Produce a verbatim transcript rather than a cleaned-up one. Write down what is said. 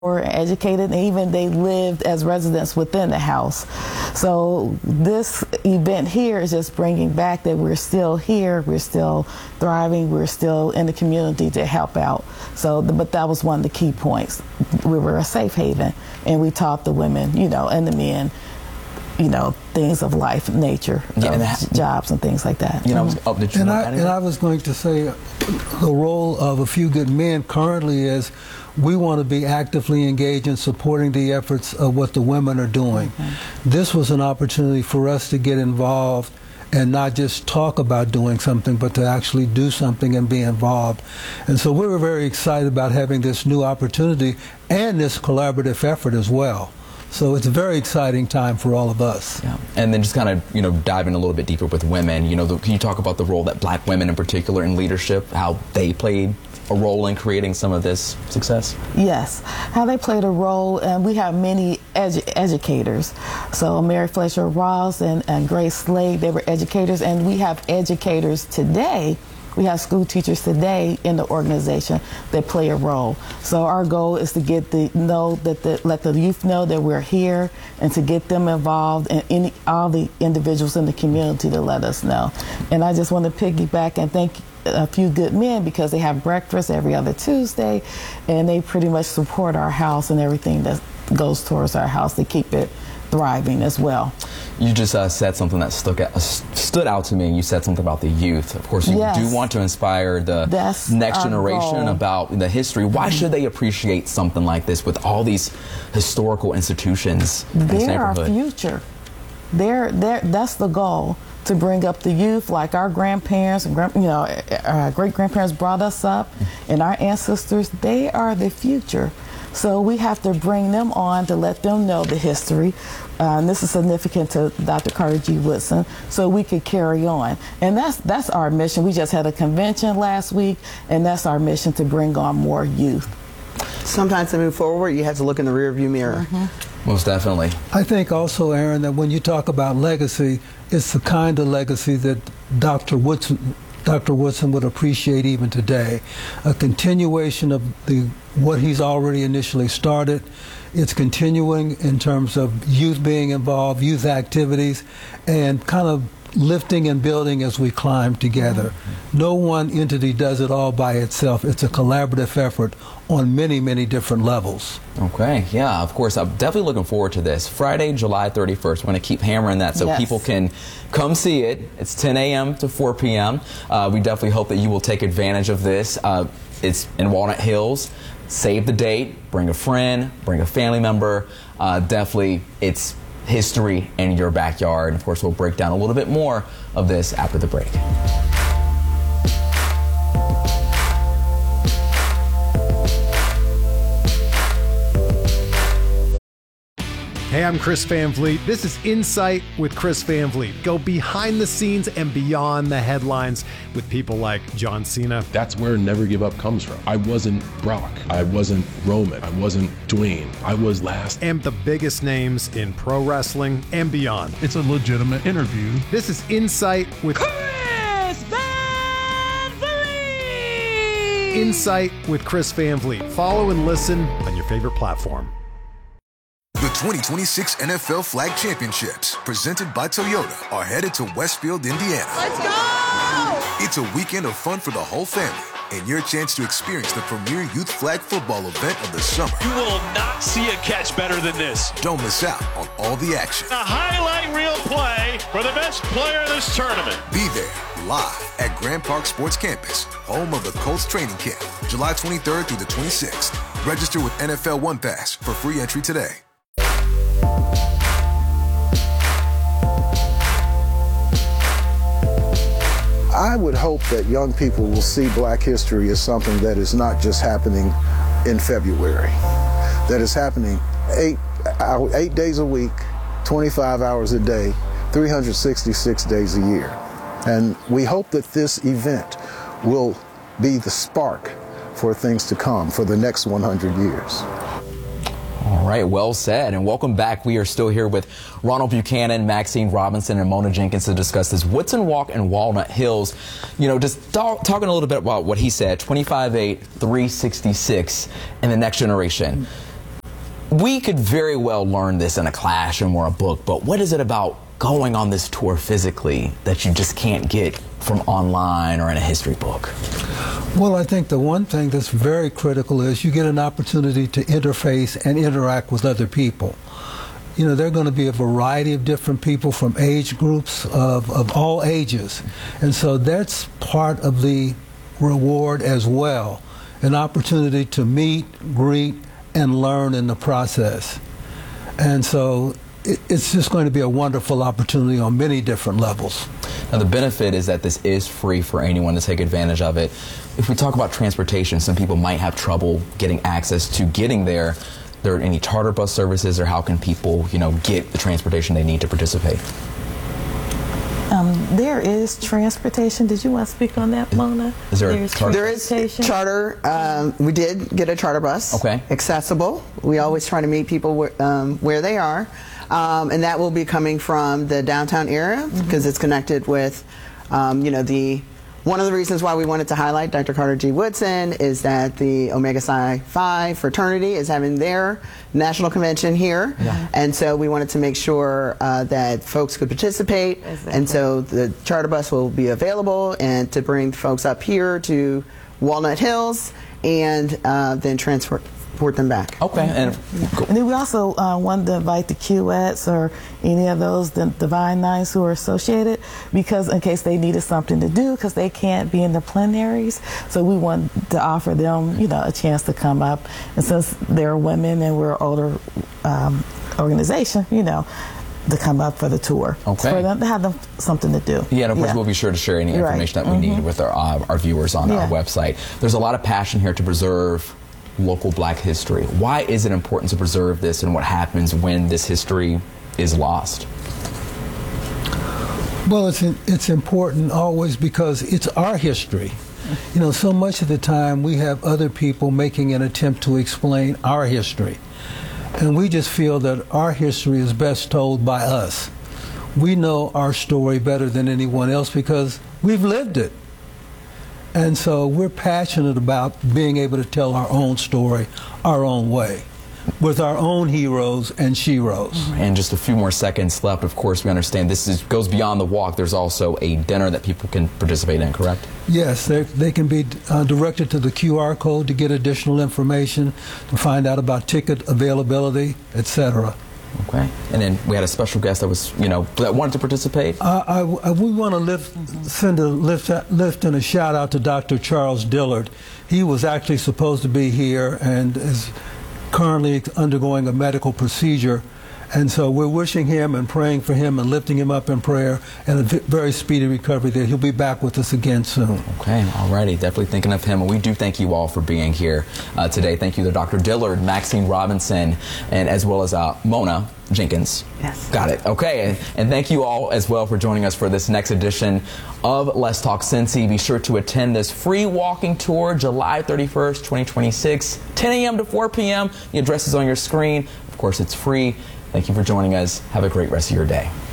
were educated, and even they lived as residents within the house. So this event here is just bringing back that we're still here, we're still thriving, we're still in the community to help out. So, but that was one of the key points. We were a safe haven, and we taught the women, you know, and the men, you know, things of life, nature, yeah, and that, jobs, and things like that. You know, mm-hmm. oh, did you and, know I, and I was going to say, the role of A Few Good Men currently is we want to be actively engaged in supporting the efforts of what the women are doing. Mm-hmm. This was an opportunity for us to get involved and not just talk about doing something, but to actually do something and be involved. And so we were very excited about having this new opportunity and this collaborative effort as well. So it's a very exciting time for all of us. Yeah. And then just kind of, you know, diving a little bit deeper with women, you know, the, can you talk about the role that black women in particular in leadership, how they played a role in creating some of this success? Yes, how they played a role, and we have many edu educators. So Mary Fletcher Ross and, and Grace Slade, they were educators, and we have educators today. We have school teachers today in the organization that play a role. So our goal is to get the know that the, let the youth know that we're here, and to get them involved, and any all the individuals in the community to let us know. And I just want to piggyback and thank A Few Good Men, because they have breakfast every other Tuesday, and they pretty much support our house and everything that goes towards our house to keep it thriving as well. You just uh, said something that stuck out, uh, stood out to me, and you said something about the youth. Of course, you yes. do want to inspire the That's next generation goal. about the history. Why mm-hmm. should they appreciate something like this with all these historical institutions in this They're our neighborhood? future. They're, they're, that's the goal, to bring up the youth like our grandparents and grand, you know, our great-grandparents brought us up, and our ancestors. They are the future. So we have to bring them on to let them know the history. Uh, and this is significant to Doctor Carter G. Woodson, so we could carry on. And that's that's our mission. We just had a convention last week, and that's our mission, to bring on more youth. Sometimes to move forward, you have to look in the rearview mirror. Mm-hmm. Most definitely. I think also, Aaron, that when you talk about legacy, it's the kind of legacy that Doctor Woodson, Doctor Woodson would appreciate even today. A continuation of the what he's already initially started. It's continuing in terms of youth being involved, youth activities, and kind of lifting and building as we climb together. Mm-hmm. No one entity does it all by itself. It's a collaborative effort on many, many different levels. Okay, yeah, of course. I'm definitely looking forward to this. Friday, July thirty-first. We're going to keep hammering that so yes. people can come see it. It's ten A M to four P M Uh, we definitely hope that you will take advantage of this. Uh, it's in Walnut Hills. Save the date, bring a friend, bring a family member. Uh, definitely, it's history in your backyard. Of course, we'll break down a little bit more of this after the break. Hey, I'm Chris Van Vliet. This is Insight with Chris Van Vliet. Go behind the scenes and beyond the headlines with people like John Cena. That's where Never Give Up comes from. I wasn't Brock. I wasn't Roman. I wasn't Dwayne. I was last. And the biggest names in pro wrestling and beyond. It's a legitimate interview. This is Insight with Chris Van Vliet. Insight with Chris Van Vliet. Follow and listen on your favorite platform. The twenty twenty-six N F L Flag Championships, presented by Toyota, are headed to Westfield, Indiana. Let's go! It's a weekend of fun for the whole family, and your chance to experience the premier youth flag football event of the summer. You will not see a catch better than this. Don't miss out on all the action. A highlight reel play for the best player of this tournament. Be there, live at Grand Park Sports Campus, home of the Colts training camp, July twenty-third through the twenty-sixth. Register with N F L One Pass for free entry today. I would hope that young people will see Black history as something that is not just happening in February, that is happening eight, eight days a week, twenty-five hours a day, three hundred sixty-six days a year. And we hope that this event will be the spark for things to come for the next one hundred years. All right, well said, and welcome back. We are still here with Ronald Buchanan, Maxine Robinson, and Mona Jenkins to discuss this Woodson Walk in Walnut Hills. You know, just talk, talking a little bit about what he said, twenty-five eight, three sixty-six, and the next generation. we could very well learn this in a classroom or a book, but what is it about going on this tour physically that you just can't get from online or in a history book? Well, I think the one thing that's very critical is you get an opportunity to interface and interact with other people. You know, there are going to be a variety of different people from age groups of, of all ages. And so that's part of the reward as well, an opportunity to meet, greet, and learn in the process. And so it, it's just going to be a wonderful opportunity on many different levels. Now, the benefit is that this is free for anyone to take advantage of it. If we talk about transportation, some people might have trouble getting access to getting there. There are any charter bus services, or how can people, you know, get the transportation they need to participate? Um, there is transportation. Did you want to speak on that, Mona? Is there There's a charter? There is charter. Um, we did get a charter bus. Okay. Accessible. We always try to meet people where, um, where they are. Um, and that will be coming from the downtown area because mm-hmm. it's connected with, um, you know, the, one of the reasons why we wanted to highlight Doctor Carter G. Woodson is that the Omega Psi Phi fraternity is having their national convention here. Yeah. And so we wanted to make sure uh, that folks could participate. Exactly. And so the charter bus will be available and to bring folks up here to Walnut Hills and uh, then transport them back. Okay. And, yeah. and then we also uh, wanted to invite the Q E Ts or any of those, the Divine Nines who are associated, because in case they needed something to do, because they can't be in the plenaries. So we want to offer them, you know, a chance to come up. And since they're women and we're an older um, organization, you know, to come up for the tour. Okay. For them to have them something to do. Yeah, and of course yeah. we'll be sure to share any information right. that we mm-hmm. need with our, uh, our viewers on yeah. our website. There's a lot of passion here to preserve local black history. Why is it important to preserve this, and what happens when this history is lost? Well, it's it's important always because it's our history. You know, so much of the time we have other people making an attempt to explain our history. And we just feel that our history is best told by us. We know our story better than anyone else because we've lived it. And so we're passionate about being able to tell our own story our own way, with our own heroes and sheroes. And just a few more seconds left. Of course, we understand this is, goes beyond the walk. There's also a dinner that people can participate in, correct? Yes, they can be uh, directed to the Q R code to get additional information, to find out about ticket availability, et cetera. Okay. And then we had a special guest that was, you know, that wanted to participate. Uh, I, I, we want to lift, send a lift, lift and a shout out to Doctor Charles Dillard. He was actually supposed to be here and is currently undergoing a medical procedure. And so we're wishing him and praying for him and lifting him up in prayer and a very speedy recovery there. He'll be back with us again soon. Okay, all righty. Definitely thinking of him. And we do thank you all for being here uh, today. Thank you to Doctor Dillard, Maxine Robinson, and as well as uh, Mona Jenkins. Yes. Got it. Okay. And, and thank you all as well for joining us for this next edition of Let's Talk Cincy. Be sure to attend this free walking tour July thirty-first, twenty twenty-six, ten a m to four p m The address is on your screen. Of course, it's free. Thank you for joining us. Have a great rest of your day.